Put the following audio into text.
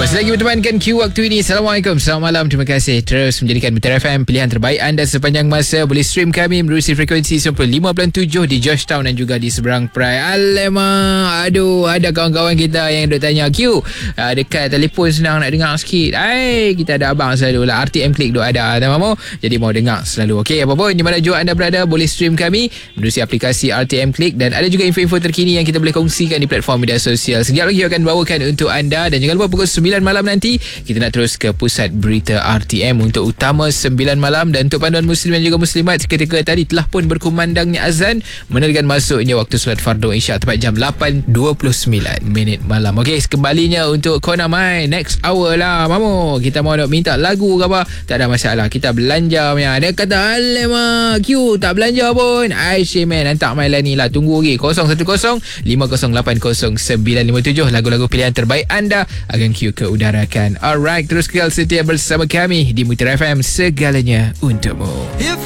Masih lagi bertemankan Q waktu ini. Assalamualaikum, selamat malam. Terima kasih terus menjadikan Mutiara FM pilihan terbaik anda sepanjang masa. Boleh stream kami menerusi frekuensi 95.7 di Georgetown dan juga di seberang Perai. Alamak, aduh, ada kawan-kawan kita yang duk tanya, Q, dekat telefon senang nak dengar sikit. Kita ada abang selalu lah, RTM Click duk ada, tak mahu? Jadi mau dengar selalu. Okey, apa pun di mana jua anda berada, boleh stream kami menerusi aplikasi RTM Click dan ada juga info-info terkini yang kita boleh kongsikan di platform media sosial. Sekejap lagi akan bawakan untuk anda dan jangan lupa pukul 9 malam nanti kita nak terus ke pusat berita RTM untuk utama 9 malam. Dan untuk panduan muslim dan juga muslimat, ketika tadi telah pun berkumandangnya azan menerangkan masuknya waktu solat fardu Isyak tepat jam 8.29 malam. Okey, kembalinya untuk Kona Mai next hour lah mamu. Kita mau nak minta lagu ke apa, tak ada masalah, kita belanja punya. Dia kata alamak Q tak belanja pun. Aisyah man, hantar main lain ni lah. Tunggu lagi 010-508-0957 lagu-lagu pilihan terbaik anda akan Q ke udarakan. Alright, terus kekal setia bersama kami di Mutiara FM, segalanya untukmu.